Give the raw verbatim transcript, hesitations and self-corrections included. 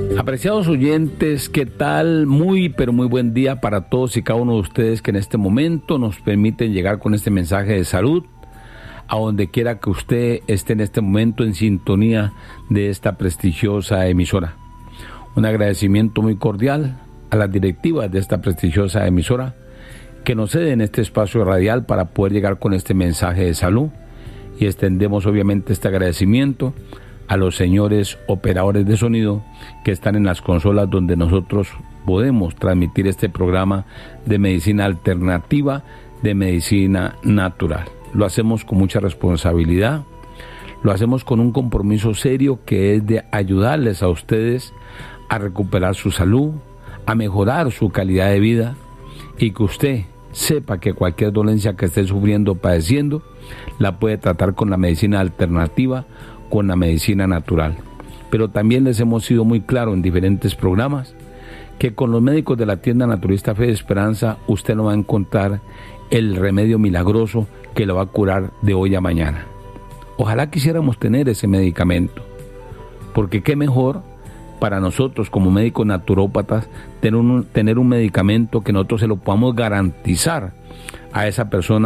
Apreciados oyentes, ¿qué tal? Muy, pero muy buen día para todos y cada uno de ustedes que en este momento nos permiten llegar con este mensaje de salud a donde quiera que usted esté en este momento en sintonía de esta prestigiosa emisora. Un agradecimiento muy cordial a las directivas de esta prestigiosa emisora que nos ceden este espacio radial para poder llegar con este mensaje de salud, y extendemos obviamente este agradecimiento a los señores operadores de sonido que están en las consolas donde nosotros podemos transmitir este programa de medicina alternativa, de medicina natural. Lo hacemos con mucha responsabilidad, lo hacemos con un compromiso serio que es de ayudarles a ustedes a recuperar su salud, a mejorar su calidad de vida, y que usted sepa que cualquier dolencia que esté sufriendo o padeciendo la puede tratar con la medicina alternativa, con la medicina natural. Pero también les hemos sido muy claros en diferentes programas que con los médicos de la tienda naturista Fe de Esperanza usted no va a encontrar el remedio milagroso que lo va a curar de hoy a mañana. Ojalá quisiéramos tener ese medicamento, porque qué mejor para nosotros como médicos naturópatas tener un, tener un medicamento que nosotros se lo podamos garantizar a esa persona